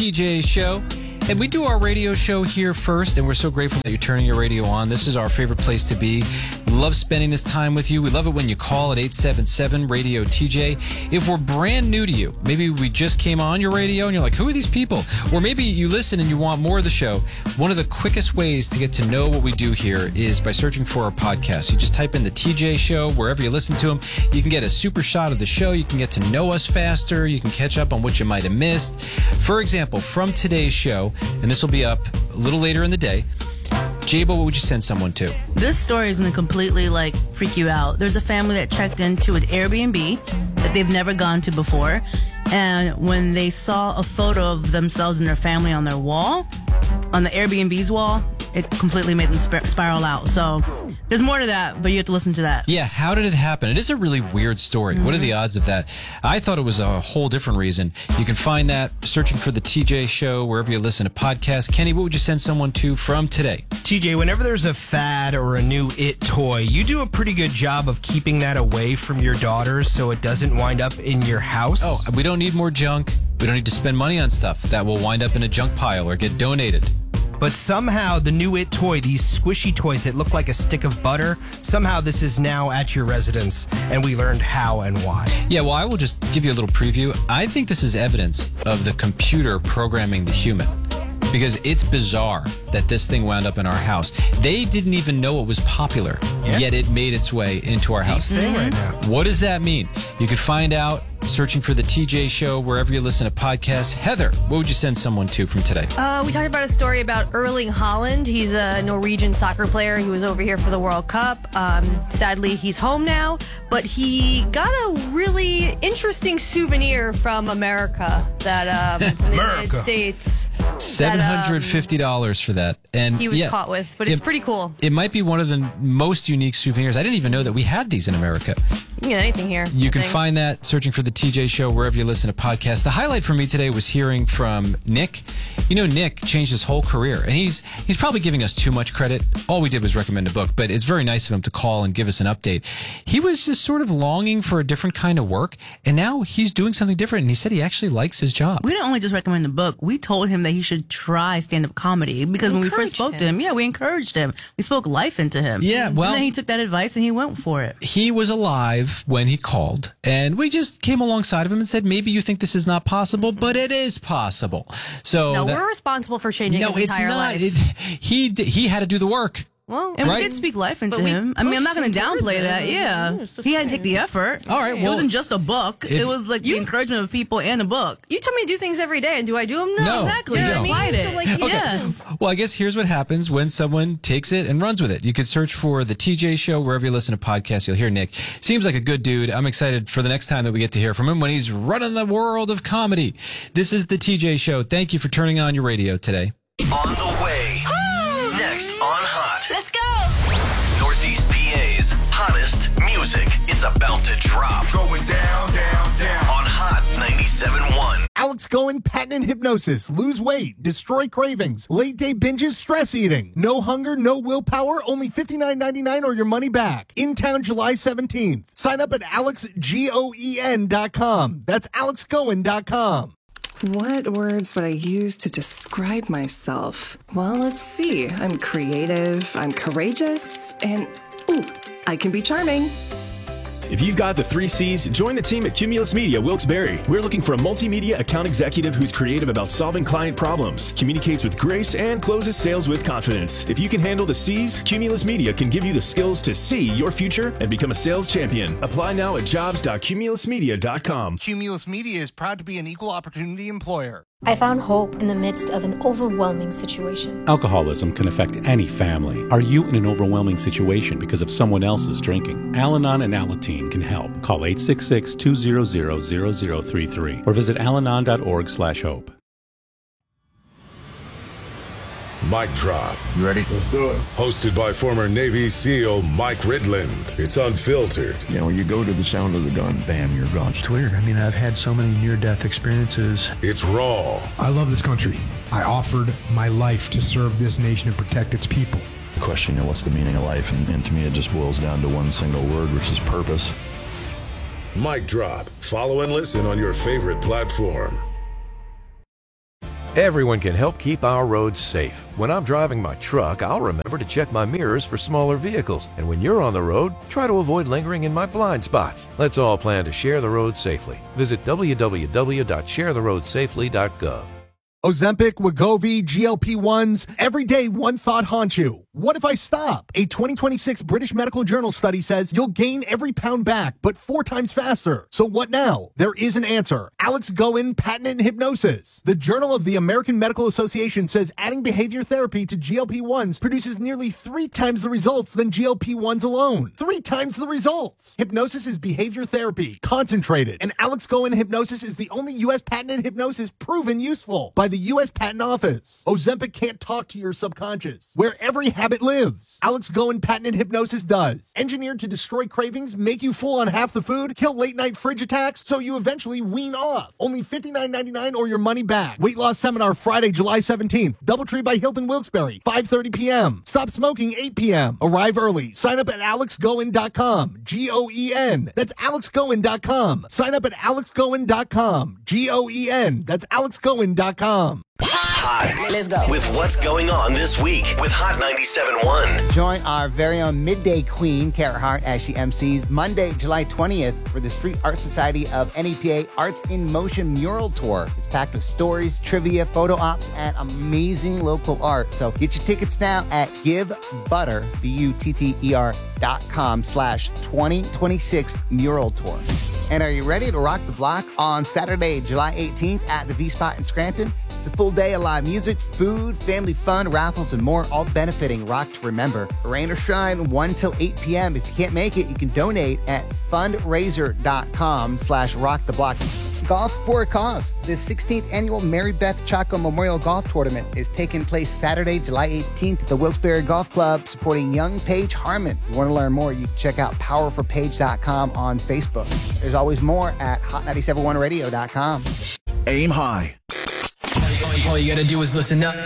TJ Show. And we do our radio show here first, and we're so grateful that you're turning your radio on. This is our favorite place to be. We love spending this time with you. We love it when you call at 877-RADIO-TJ. If we're brand new to you, maybe we just came on your radio and you're like, who are these people? Or maybe you listen and you want more of the show. One of the quickest ways to get to know what we do here is by searching for our podcast. You just type in the TJ Show wherever you listen to them. You can get a super shot of the show. You can get to know us faster. You can catch up on what you might have missed. For example, from today's show, and this will be up a little later in the day. Jabo, what would you send someone to? This story is going to completely, freak you out. There's a family that checked into an Airbnb that they've never gone to before. And when they saw a photo of themselves and their family on their wall, on the Airbnb's wall, it completely made them spiral out. So there's more to that, but you have to listen to that. Yeah, how did it happen? It is a really weird story. What are the odds of that? I thought it was a whole different reason. You can find that searching for the TJ Show wherever you listen to podcasts. Kenny, what would you send someone to from today? TJ, whenever there's a fad or a new it toy, you do a pretty good job of keeping that away from your daughters so it doesn't wind up in your house. Oh, we don't need more junk. We don't need to spend money on stuff that will wind up in a junk pile or get donated. But somehow the new it toy, these squishy toys that look like a stick of butter, somehow this is now at your residence, and we learned how and why. Yeah, well, I will just give you a little preview. I think this is evidence of the computer programming the human, because it's bizarre that this thing wound up in our house. They didn't even know it was popular, yet it made its way into our house. Thing right now. What does that mean? You can find out searching for the TJ Show wherever you listen to podcasts. Heather, what would you send someone to from today? We talked about a story about Erling Haaland. He's a Norwegian soccer player. He was over here for the World Cup. Sadly, he's home now, but he got a really interesting souvenir from America from the United States. $750 for that. And he was caught with, but it's pretty cool. It might be one of the most unique souvenirs. I didn't even know that we had these in America. You can get anything here. You can find that searching for the TJ Show wherever you listen to podcasts. The highlight for me today was hearing from Nick. You know, Nick changed his whole career, and he's probably giving us too much credit. All we did was recommend a book, but it's very nice of him to call and give us an update. He was just sort of longing for a different kind of work, and now he's doing something different, and he said he actually likes his job. We didn't only just recommend the book. We told him that he should try stand-up comedy, because when we first spoke to him, we encouraged him. We spoke life into him. Yeah, well, and then he took that advice and he went for it. He was alive when he called, and we just came alongside of him and said, maybe you think this is not possible, but it is possible. So no, we're responsible for changing his entire life. He had to do the work. Well, and we did speak life into him. I mean, I'm not going to downplay that. Yeah. He had to take the effort. All right. Well, it wasn't just a book. It was like the encouragement of people and a book. You tell me to do things every day, and do I do them? No, exactly. You applied it. So, Yes. Well, I guess here's what happens when someone takes it and runs with it. You can search for the TJ Show wherever you listen to podcasts. You'll hear Nick. Seems like a good dude. I'm excited for the next time that we get to hear from him when he's running the world of comedy. This is the TJ Show. Thank you for turning on your radio today. On the way. Next on Hot. Let's go. Northeast PA's hottest music. It's about to drop. Going down, down, down. On Hot 97.1. Alex Cohen, patent and hypnosis, lose weight, destroy cravings, late day binges, stress eating, no hunger, no willpower, only $59.99 or your money back. In town July 17th. Sign up at alexgoen.com. That's alexcohen.com. What words would I use to describe myself? Well, let's see. I'm creative, I'm courageous, and I can be charming. If you've got the 3 C's, join the team at Cumulus Media Wilkes-Barre. We're looking for a multimedia account executive who's creative about solving client problems, communicates with grace, and closes sales with confidence. If you can handle the C's, Cumulus Media can give you the skills to see your future and become a sales champion. Apply now at jobs.cumulusmedia.com. Cumulus Media is proud to be an equal opportunity employer. I found hope in the midst of an overwhelming situation. Alcoholism can affect any family. Are you in an overwhelming situation because of someone else's drinking? Al-Anon and Alateen can help. Call 866-200-0033 or visit alanon.org/hope. Mic Drop. You ready? Let's do it. Hosted by former Navy SEAL Mike Ridland. It's unfiltered. You know, when you go to the sound of the gun, bam, you're gone. It's weird. I mean, I've had so many near-death experiences. It's raw. I love this country. I offered my life to serve this nation and protect its people. The question, what's the meaning of life? And to me, it just boils down to one single word, which is purpose. Mic Drop. Follow and listen on your favorite platform. Everyone can help keep our roads safe. When I'm driving my truck, I'll remember to check my mirrors for smaller vehicles. And when you're on the road, try to avoid lingering in my blind spots. Let's all plan to share the road safely. Visit www.sharetheroadsafely.gov. Ozempic, Wegovy, GLP-1s, every day one thought haunts you. What if I stop? A 2026 British Medical Journal study says you'll gain every pound back, but 4 times faster. So what now? There is an answer. Alex Goen, patented hypnosis. The Journal of the American Medical Association says adding behavior therapy to GLP-1s produces nearly 3 times the results than GLP-1s alone. 3 times the results. Hypnosis is behavior therapy, concentrated, and Alex Goen hypnosis is the only U.S. patented hypnosis proven useful by the U.S. Patent Office. Ozempic can't talk to your subconscious, where every habit lives. Alex Goen patented hypnosis does. Engineered to destroy cravings, make you full on half the food, kill late-night fridge attacks, so you eventually wean off. Only $59.99 or your money back. Weight loss seminar Friday, July 17th. Doubletree by Hilton Wilkes-Barre, 5:30 p.m. Stop smoking, 8 p.m. Arrive early. Sign up at alexgoen.com. G-O-E-N. That's alexgoen.com. Sign up at alexgoen.com. G-O-E-N. That's alexgoen.com. Hot. Let's go. With what's going on this week with Hot 97.1. Join our very own midday queen, Kara Hart, as she MCs Monday, July 20th for the Street Art Society of NEPA Arts in Motion Mural Tour. It's packed with stories, trivia, photo ops, and amazing local art. So get your tickets now at givebutter, BUTTER.com/2026 Mural Tour. And are you ready to rock the block on Saturday, July 18th at the V-Spot in Scranton? It's a full day of live music, food, family fun, raffles, and more, all benefiting Rock to Remember. Rain or shine, 1 till 8 p.m. If you can't make it, you can donate at fundraiser.com/rocktheblock. Golf for a Cause. The 16th annual Mary Beth Chaco Memorial Golf Tournament is taking place Saturday, July 18th at the Wilkes-Barre Golf Club, supporting young Paige Harmon. If you want to learn more, you can check out powerforpaige.com on Facebook. There's always more at hot971radio.com. Aim high. All you gotta do is listen up.